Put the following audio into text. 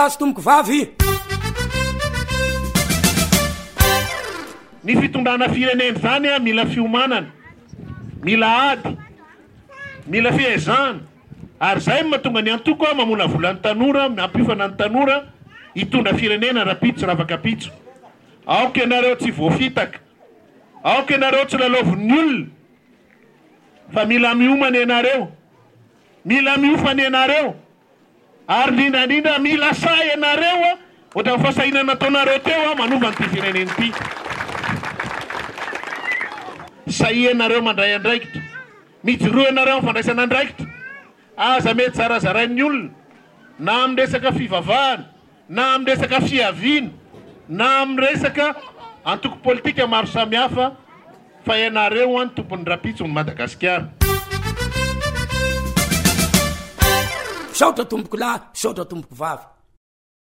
azo tomboko vavy. Ny fitondrana firenena zany a mila fiomanana, mila ady, mila fiezana, ary zay mahatonga ny antoko a mamola volan'ny tanora, mampiofana ny tanora hitondra firenena rapitso ravakapitso. Aoka ianareo tsy voafitaka, aoka ianareo tsy lalaovon'ny olona, fa mila miomana ianareo, mila miofana ianareo, ary lindrandrindra mila say ianareo a ohatra fasahinana nataonareo teo a manova an'ity firenena ity. Say ianareo mandray andraikitra, mijoroa ianareo mifandraisana andraikitra, aza mety zarazarain'ny olona, na amin'ny resaka fivavahana, na amin'ny resaka fiaviana, na amin'ny resaka antoko politika maro samihafa, fa ianareo any tompon'ny rapitso ny Madagasikara. Saotra tomboko lahy, saotra tomboko vavy.